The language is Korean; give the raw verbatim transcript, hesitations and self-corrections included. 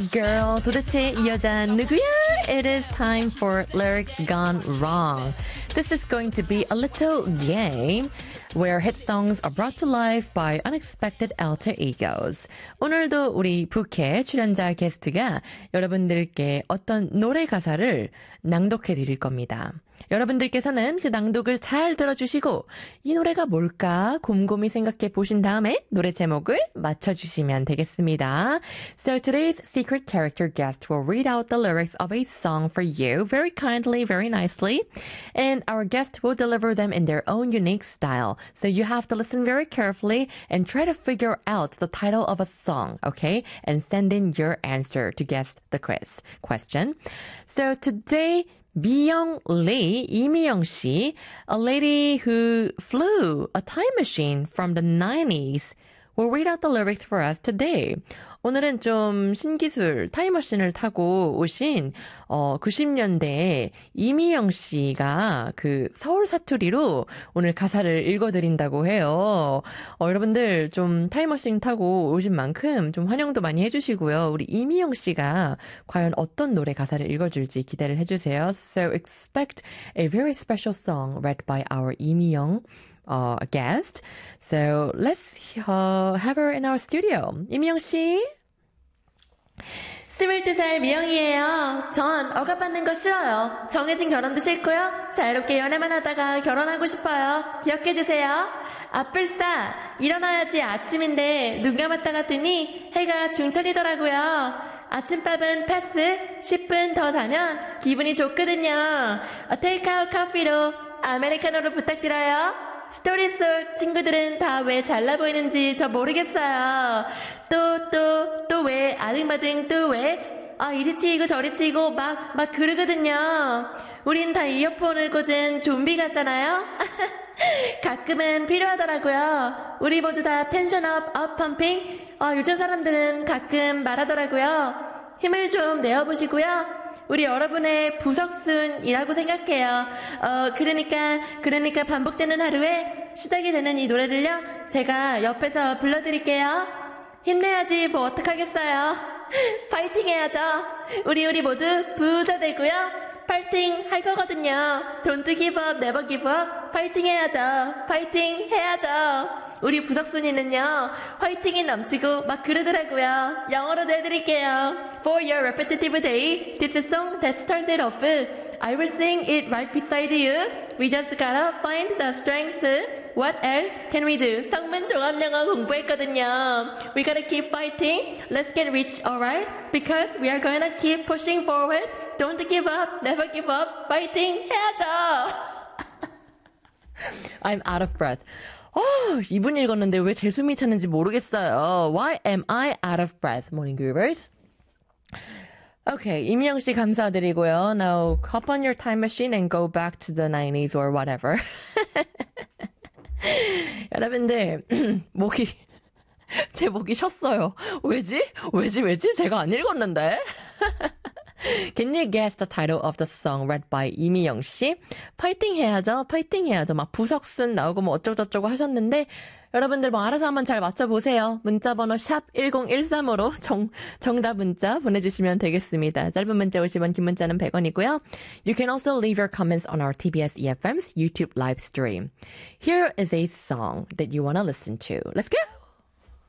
girl. 도대체 이 여자 누구야? It is time for Lyrics Gone Wrong. This is going to be a little game where hit songs are brought to life by unexpected alter egos. 오늘도 우리 부캐 출연자 게스트가 여러분들께 어떤 노래 가사를 낭독해 드릴 겁니다. 여러분들께서는 그 낭독을 잘 들어주시고 이 노래가 뭘까 곰곰이 생각해 보신 다음에 노래 제목을 맞춰주시면 되겠습니다. So today's secret character guest will read out the lyrics of a song for you very kindly, very nicely. And our guest will deliver them in their own unique style. So you have to listen very carefully and try to figure out the title of a song, okay? And send in your answer to guess the quiz question. So today, Byung Lee, 이미영 씨, a lady who flew a time machine from the nineties, will read out the lyrics for us today. 오늘은 좀 신기술 타임머신을 타고 오신 어, 구십 년대에 이미영 씨가 그 서울 사투리로 오늘 가사를 읽어드린다고 해요. 어, 여러분들 좀 타임머신 타고 오신 만큼 좀 환영도 많이 해주시고요. 우리 이미영 씨가 과연 어떤 노래 가사를 읽어줄지 기대를 해주세요. So expect a very special song read by our 이미영 Uh, guest. So let's uh, have her in our studio. 이미영 씨. 스물두 살 미영이에요. 전 억압받는 거 싫어요. 정해진 결혼도 싫고요. 자유롭게 연애만 하다가 결혼하고 싶어요. 기억해주세요. 아뿔싸. 일어나야지 아침인데 눈 감았다 갔더니 해가 중천이더라고요. 아침밥은 패스. 십 분 더 자면 기분이 좋거든요. 테이크아웃 커피로 아메리카노로 부탁드려요. 스토리 속 친구들은 다 왜 잘나 보이는지 저 모르겠어요. 또, 또, 또 왜, 아등바등 또 왜, 아, 이리 치이고 저리 치이고 막, 막 그러거든요. 우린 다 이어폰을 꽂은 좀비 같잖아요? 가끔은 필요하더라고요. 우리 모두 다 텐션업, 업 펌핑. 아, 요즘 사람들은 가끔 말하더라고요. 힘을 좀 내어보시고요. 우리 여러분의 부석순이라고 생각해요. 어, 그러니까, 그러니까 반복되는 하루에 시작이 되는 이 노래를요, 제가 옆에서 불러드릴게요. 힘내야지, 뭐 어떡하겠어요. 파이팅 해야죠. 우리, 우리 모두 부자 되고요. 파이팅 할 거거든요. Don't give up, never give up. 파이팅 해야죠. 파이팅 해야죠. 우리 부석순이는요, 화이팅이 넘치고 막 그러더라고요. 영어로도 해드릴게요. For your repetitive day, this is a song that starts it off. I will sing it right beside you. We just gotta find the strength. What else can we do? 성문 종합영어 공부했거든요. We gotta keep fighting. Let's get rich, alright? Because we are gonna keep pushing forward. Don't give up, never give up. Fighting 해야죠. I'm out of breath. 어, 이분 읽었는데 왜 제 숨이 차는지 모르겠어요. Why am I out of breath? Morning Groovers. Okay, 임영 씨 감사드리고요. Now hop on your time machine and go back to the nineties or whatever. 여러분들 목이 제 목이 쉬었어요. 왜지? 왜지? 왜지? 제가 안 읽었는데. Can you guess the title of the song read by 이미영 씨? 파이팅 해야죠. 파이팅 해야죠. 막 부석순 나오고 뭐 어쩌고저쩌고 하셨는데 여러분들 뭐 알아서 한번 잘 맞춰보세요. 문자번호 샵 일공일삼으로 정, 정답 문자 보내주시면 되겠습니다. 짧은 문자 오십 원, 긴 문자는 백 원이고요. You can also leave your comments on our 티비에스 이에프엠's YouTube live stream. Here is a song that you want to listen to. Let's go!